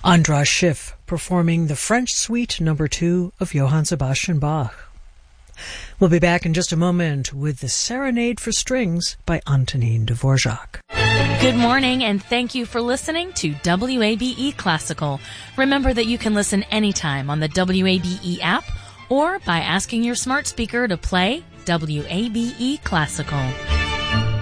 Andras Schiff performing the French Suite No. 2 of Johann Sebastian Bach. We'll be back in just a moment with the Serenade for Strings by Antonin Dvorak. Good morning, and thank you for listening to WABE Classical. Remember that you can listen anytime on the WABE app or by asking your smart speaker to play WABE Classical.